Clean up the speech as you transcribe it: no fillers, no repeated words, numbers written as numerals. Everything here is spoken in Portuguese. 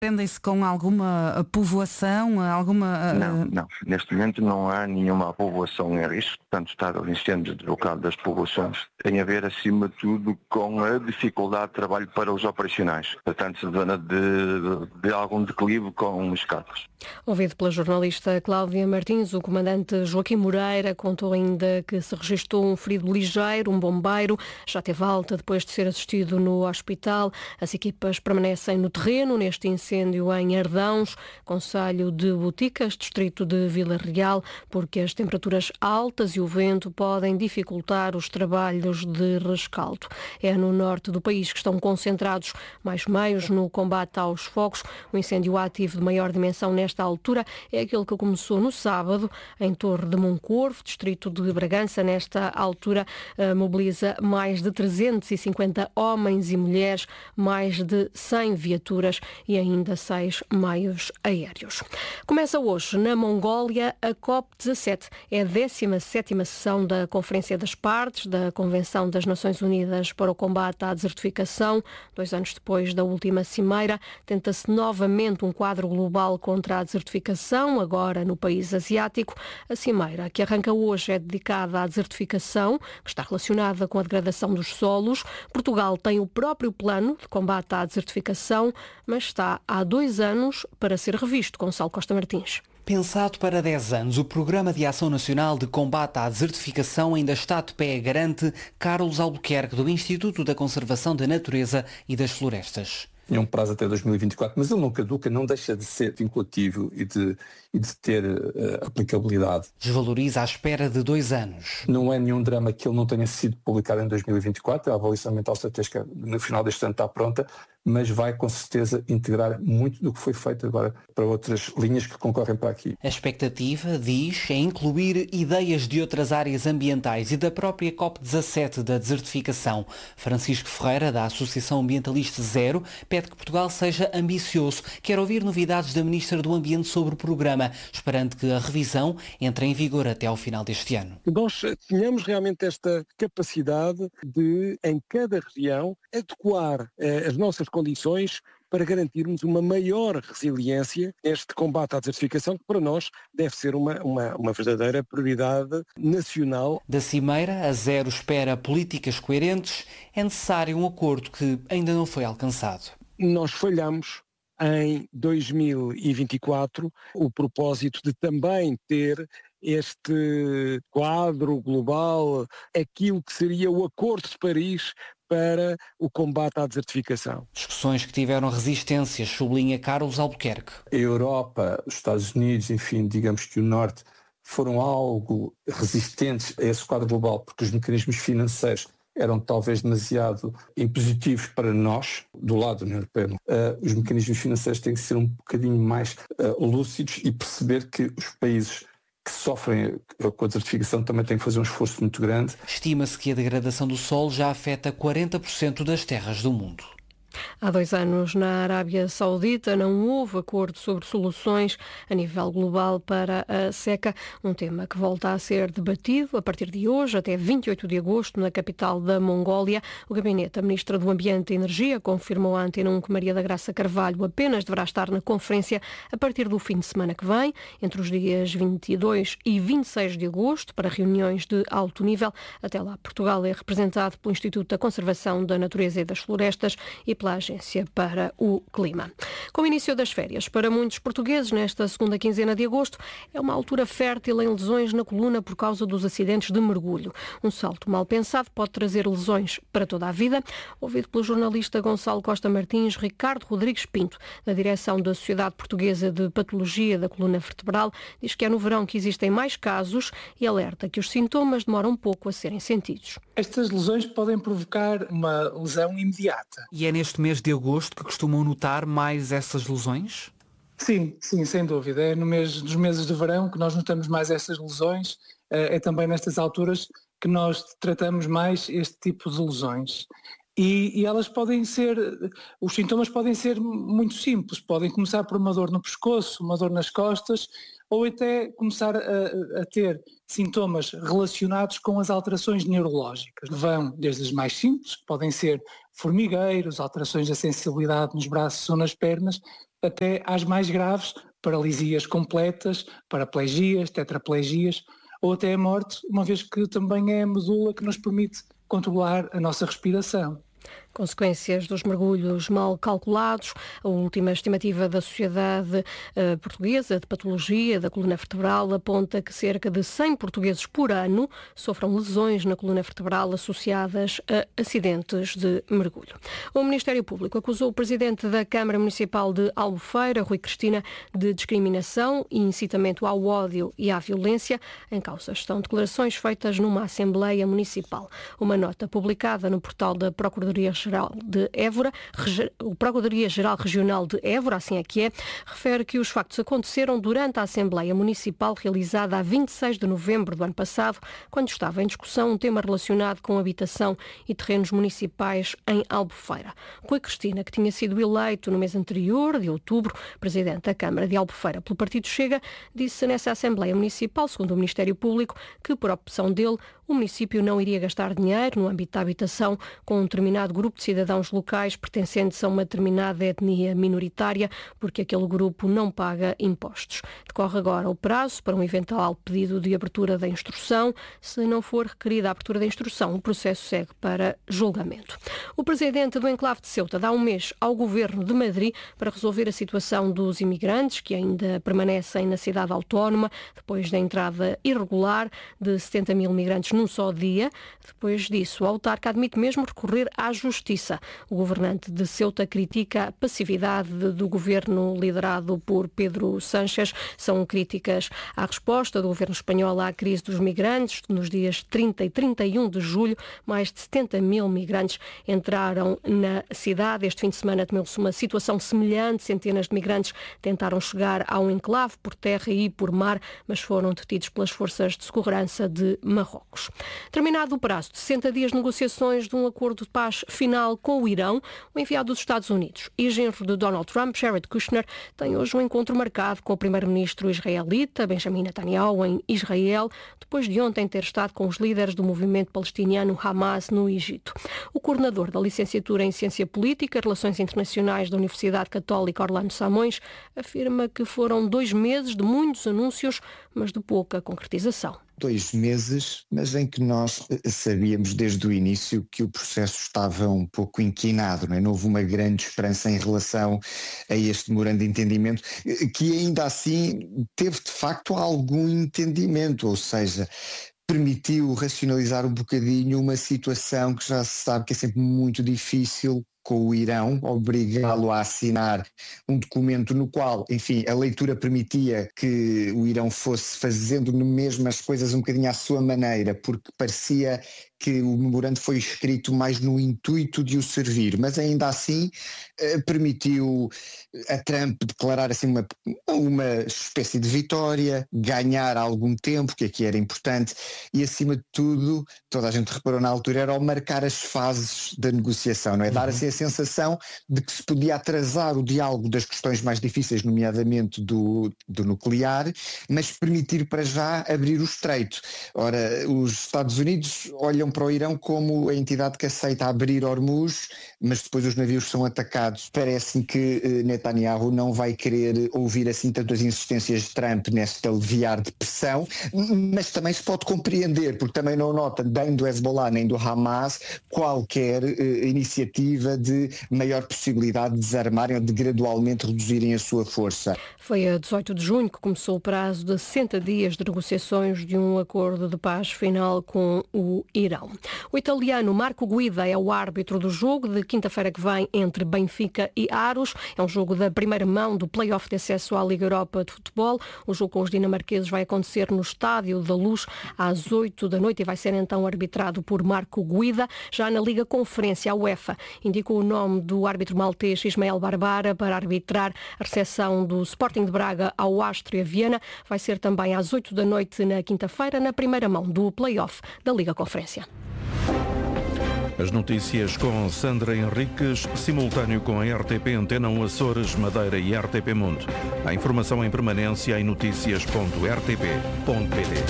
Prendem-se com alguma povoação, alguma... Não. Neste momento não há nenhuma povoação em risco, portanto está o incêndio deslocado das povoações. Tem a ver, acima de tudo, com a dificuldade de trabalho para os operacionais. Portanto, se zona de algum declive com os carros. Ouvido pela jornalista Cláudia Martins, o comandante Joaquim Moreira contou ainda que se registrou um ferido ligeiro, um bombeiro, já teve alta depois de ser assistido no hospital. As equipas permanecem no terreno neste incêndio em Ardãos, concelho de Boticas, distrito de Vila Real, porque as temperaturas altas e o vento podem dificultar os trabalhos de rescaldo. É no norte do país que estão concentrados mais meios no combate aos fogos. O incêndio ativo de maior dimensão nesta altura é aquele que começou no sábado em Torre de Moncorvo, distrito de Bragança. Nesta altura mobiliza mais de 350 homens e mulheres, mais de 100 viaturas e ainda 6 meios aéreos. Começa hoje na Mongólia a COP17. É a 17ª sessão da Conferência das Partes da Convenção das Nações Unidas para o Combate à Desertificação. 2 anos depois da última cimeira, tenta-se novamente um quadro global contra a desertificação, agora no país asiático. A cimeira, que arranca hoje, é dedicada à desertificação, que está relacionada com a degradação dos solos. Portugal tem o próprio plano de combate à desertificação, mas está há 2 anos para ser revisto. Gonçalo Costa Martins. Pensado para 10 anos, o Programa de Ação Nacional de Combate à Desertificação ainda está de pé, garante Carlos Albuquerque, do Instituto da Conservação da Natureza e das Florestas. Tinha um prazo até 2024, mas ele não caduca, não deixa de ser vinculativo e de ter aplicabilidade. Desvaloriza à espera de 2 anos. Não é nenhum drama que ele não tenha sido publicado em 2024, a avaliação ambiental estratégica no final deste ano está pronta, mas vai com certeza integrar muito do que foi feito agora para outras linhas que concorrem para aqui. A expectativa, diz, é incluir ideias de outras áreas ambientais e da própria COP17 da desertificação. Francisco Ferreira, da Associação Ambientalista Zero, pede que Portugal seja ambicioso. Quer ouvir novidades da Ministra do Ambiente sobre o programa, esperando que a revisão entre em vigor até ao final deste ano. Nós tenhamos realmente esta capacidade de, em cada região, adequar as nossas condições para garantirmos uma maior resiliência neste combate à desertificação, que para nós deve ser uma verdadeira prioridade nacional. Da cimeira, a Zero espera políticas coerentes. É necessário um acordo que ainda não foi alcançado. Nós falhamos em 2024 o propósito de também ter este quadro global, aquilo que seria o Acordo de Paris para o combate à desertificação. Discussões que tiveram resistências, sublinha Carlos Albuquerque. A Europa, os Estados Unidos, enfim, digamos que o Norte, foram algo resistentes a esse quadro global, porque os mecanismos financeiros eram talvez demasiado impositivos para nós, do lado da União Europeia. Os mecanismos financeiros têm que ser um bocadinho mais lúcidos e perceber que os países que sofrem com a desertificação também têm que fazer um esforço muito grande. Estima-se que a degradação do solo já afeta 40% das terras do mundo. Há 2 anos, na Arábia Saudita, não houve acordo sobre soluções a nível global para a seca, um tema que volta a ser debatido a partir de hoje até 28 de agosto na capital da Mongólia. O gabinete da Ministra do Ambiente e Energia confirmou à Antena 1 que Maria da Graça Carvalho apenas deverá estar na conferência a partir do fim de semana que vem, entre os dias 22 e 26 de agosto, para reuniões de alto nível. Até lá, Portugal é representado pelo Instituto da Conservação da Natureza e das Florestas e pela Agência para o Clima. Com o início das férias, para muitos portugueses, nesta segunda quinzena de agosto, é uma altura fértil em lesões na coluna por causa dos acidentes de mergulho. Um salto mal pensado pode trazer lesões para toda a vida. Ouvido pelo jornalista Gonçalo Costa Martins, Ricardo Rodrigues Pinto, da direção da Sociedade Portuguesa de Patologia da Coluna Vertebral, diz que é no verão que existem mais casos e alerta que os sintomas demoram pouco a serem sentidos. Estas lesões podem provocar uma lesão imediata. E é neste mês de agosto que costumam notar mais essas lesões? Sim, sem dúvida. É nos meses de verão que nós notamos mais essas lesões. É também nestas alturas que nós tratamos mais este tipo de lesões. E elas podem ser, os sintomas podem ser muito simples, podem começar por uma dor no pescoço, uma dor nas costas, ou até começar a ter sintomas relacionados com as alterações neurológicas. Vão desde as mais simples, que podem ser formigueiros, alterações da sensibilidade nos braços ou nas pernas, até às mais graves, paralisias completas, paraplegias, tetraplegias ou até a morte, uma vez que também é a medula que nos permite controlar a nossa respiração. Consequências dos mergulhos mal calculados. A última estimativa da Sociedade Portuguesa de Patologia da Coluna Vertebral aponta que cerca de 100 portugueses por ano sofram lesões na coluna vertebral associadas a acidentes de mergulho. O Ministério Público acusou o Presidente da Câmara Municipal de Albufeira, Rui Cristina, de discriminação e incitamento ao ódio e à violência. Em causa estão declarações feitas numa Assembleia Municipal. Uma nota publicada no portal da Procuradoria-Geral de Évora, o Procuradoria-Geral Regional de Évora, assim é que é, refere que os factos aconteceram durante a Assembleia Municipal realizada a 26 de novembro do ano passado, quando estava em discussão um tema relacionado com habitação e terrenos municipais em Albufeira. Rui Cristina, que tinha sido eleito no mês anterior, de outubro, Presidente da Câmara de Albufeira pelo Partido Chega, disse nessa Assembleia Municipal, segundo o Ministério Público, que por opção dele, o município não iria gastar dinheiro no âmbito da habitação com um determinado grupo de cidadãos locais pertencentes a uma determinada etnia minoritária, porque aquele grupo não paga impostos. Decorre agora o prazo para um eventual pedido de abertura da instrução. Se não for requerida a abertura da instrução, o processo segue para julgamento. O Presidente do Enclave de Ceuta dá um mês ao Governo de Madrid para resolver a situação dos imigrantes que ainda permanecem na cidade autónoma depois da entrada irregular de 70 mil migrantes num só dia. Depois disso, o autarca admite mesmo recorrer à justiça. O governante de Ceuta critica a passividade do governo liderado por Pedro Sánchez. São críticas à resposta do governo espanhol à crise dos migrantes. Nos dias 30 e 31 de julho, mais de 70 mil migrantes entraram na cidade. Este fim de semana tomou-se uma situação semelhante. Centenas de migrantes tentaram chegar ao enclave por terra e por mar, mas foram detidos pelas forças de segurança de Marrocos. Terminado o prazo de 60 dias de negociações de um acordo de paz final com o Irão, o enviado dos Estados Unidos e genro de Donald Trump, Jared Kushner, tem hoje um encontro marcado com o primeiro-ministro israelita, Benjamin Netanyahu, em Israel, depois de ontem ter estado com os líderes do movimento palestiniano Hamas no Egito. O coordenador da licenciatura em Ciência Política e Relações Internacionais da Universidade Católica Orlando Samões afirma que foram 2 meses de muitos anúncios, mas de pouca concretização. 2 meses, mas em que nós sabíamos desde o início que o processo estava um pouco inquinado, não é? Não houve uma grande esperança em relação a este memorando de entendimento, que ainda assim teve de facto algum entendimento, ou seja, permitiu racionalizar um bocadinho uma situação que já se sabe que é sempre muito difícil com o Irão, obrigá-lo a assinar um documento no qual, enfim, a leitura permitia que o Irão fosse fazendo mesmo as coisas um bocadinho à sua maneira, porque parecia que o memorando foi escrito mais no intuito de o servir, mas ainda assim permitiu a Trump declarar assim uma espécie de vitória, ganhar algum tempo, que aqui era importante, e acima de tudo, toda a gente reparou na altura, era ao marcar as fases da negociação, não é? Dar assim a sensação de que se podia atrasar o diálogo das questões mais difíceis, nomeadamente do nuclear, mas permitir para já abrir o estreito. Ora, os Estados Unidos olham para o Irão como a entidade que aceita abrir Hormuz, mas depois os navios são atacados. Parece-me que Netanyahu não vai querer ouvir assim tantas insistências de Trump neste aliviar de pressão, mas também se pode compreender, porque também não nota nem do Hezbollah nem do Hamas qualquer iniciativa de maior possibilidade de desarmarem ou de gradualmente reduzirem a sua força. Foi a 18 de junho que começou o prazo de 60 dias de negociações de um acordo de paz final com o Irão. O italiano Marco Guida é o árbitro do jogo de quinta-feira que vem entre Benfica e Aros. É um jogo da primeira mão do play-off de acesso à Liga Europa de Futebol. O jogo com os dinamarqueses vai acontecer no Estádio da Luz às 8 da noite e vai ser então arbitrado por Marco Guida. Já na Liga Conferência, a UEFA indicou o nome do árbitro maltês Ismael Barbara para arbitrar a recepção do Sporting de Braga ao Áustria Viena. Vai ser também às 8 da noite na quinta-feira, na primeira mão do play-off da Liga Conferência. As notícias com Sandra Henriques, simultâneo com a RTP Antena 1 Açores, Madeira e RTP Mundo. A informação em permanência em noticias.rtp.pt.